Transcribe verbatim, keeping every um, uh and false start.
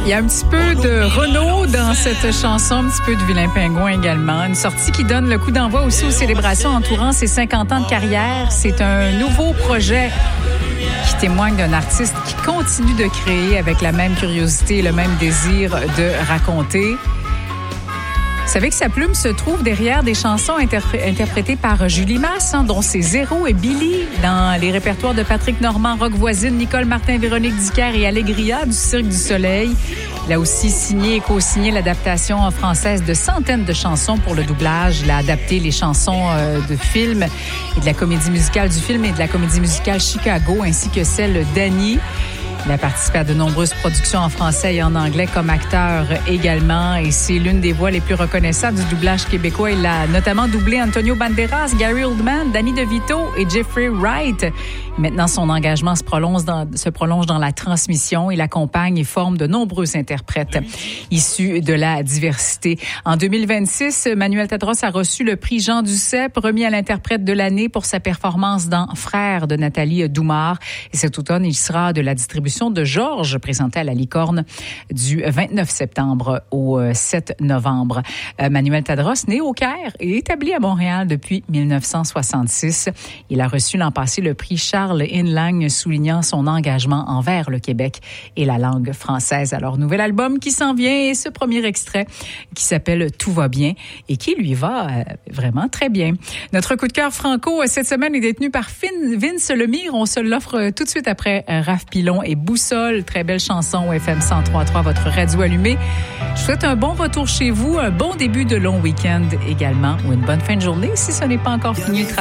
y a un petit peu de Renaud dans cette chanson, un petit peu de Vilain Pingouin également. Une sortie qui donne le coup d'envoi aussi aux célébrations entourant ses cinquante ans de carrière. C'est un nouveau projet qui témoigne d'un artiste qui continue de créer avec la même curiosité et le même désir de raconter. Vous savez que sa plume se trouve derrière des chansons interpré- interprétées par Julie Masse, hein, dont c'est Zéro et Billy, dans les répertoires de Patrick Normand, Rock Voisine, Nicole Martin, Véronique Dicker et Allégria du Cirque du Soleil. Il a aussi signé et co-signé l'adaptation française de centaines de chansons pour le doublage. Il a adapté les chansons euh, de films et de la comédie musicale du film et de la comédie musicale Chicago, ainsi que celle d'Annie. Il a participé à de nombreuses productions en français et en anglais comme acteur également. Et c'est l'une des voix les plus reconnaissables du doublage québécois. Il a notamment doublé Antonio Banderas, Gary Oldman, Danny DeVito et Jeffrey Wright. Maintenant, son engagement se prolonge dans, se prolonge dans la transmission. Il accompagne et forme de nombreux interprètes issus de la diversité. En deux mille vingt-six, Manuel Tadros a reçu le prix Jean Duceppe, remis à l'interprète de l'année pour sa performance dans Frères de Nathalie Doumard. Et cet automne, il sera de la distribution de Georges, présentée à la Licorne du vingt-neuf septembre au sept novembre. Euh, Manuel Tadros, né au Caire et établi à Montréal depuis mille neuf cent soixante-six. Il a reçu l'an passé le prix Charles Hinlang, soulignant son engagement envers le Québec et la langue française. Alors, nouvel album qui s'en vient et ce premier extrait qui s'appelle Tout va bien et qui lui va euh, vraiment très bien. Notre coup de cœur franco cette semaine est détenu par Vince Lemire. On se l'offre tout de suite après Raph Pilon et Boussole, très belle chanson au F M cent trois point trois, votre radio allumée. Je vous souhaite un bon retour chez vous, un bon début de long week-end également, ou une bonne fin de journée si ce n'est pas encore fini le travail.